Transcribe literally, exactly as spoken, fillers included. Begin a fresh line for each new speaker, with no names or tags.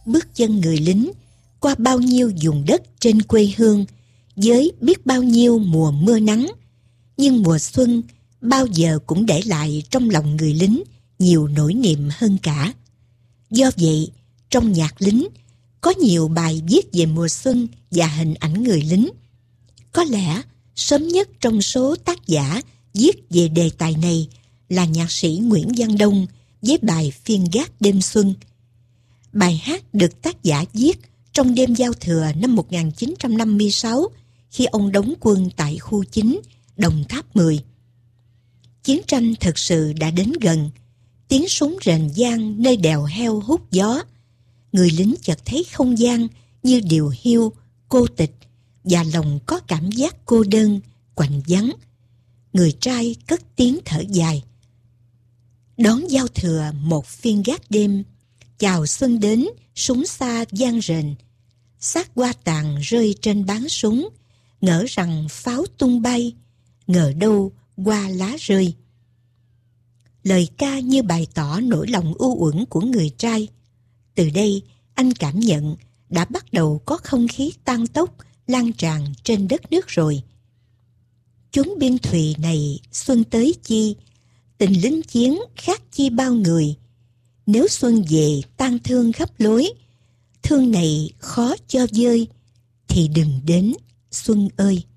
bước chân người lính qua bao nhiêu vùng đất trên quê hương với biết bao nhiêu mùa mưa nắng, nhưng mùa xuân bao giờ cũng để lại trong lòng người lính nhiều nỗi niềm hơn cả. Do vậy, trong nhạc lính có nhiều bài viết về mùa xuân và hình ảnh người lính. Có lẽ sớm nhất trong số tác giả viết về đề tài này là nhạc sĩ Nguyễn Văn Đông với bài Phiên gác đêm xuân. Bài hát được tác giả viết trong đêm giao thừa năm một nghìn chín trăm năm mươi sáu khi ông đóng quân tại khu chín Đồng Tháp mười. Chiến tranh thực sự đã đến gần, tiếng súng rền vang nơi đèo heo hút gió. Người lính chợt thấy không gian như điều hiu, cô tịch và lòng có cảm giác cô đơn, quạnh vắng. Người trai cất tiếng thở dài. Đón giao thừa một phiên gác đêm, chào xuân đến, súng xa vang rền. Xác hoa tàn rơi trên báng súng, ngỡ rằng pháo tung bay, ngờ đâu hoa lá rơi. Lời ca như bày tỏ nỗi lòng u uẩn của người trai. Từ đây, anh cảm nhận đã bắt đầu có không khí tang tốc lan tràn trên đất nước rồi. Chốn biên thùy này xuân tới chi, tình lính chiến khác chi bao người. Nếu xuân về tang thương khắp lối, thương này khó cho vơi, thì đừng đến xuân ơi.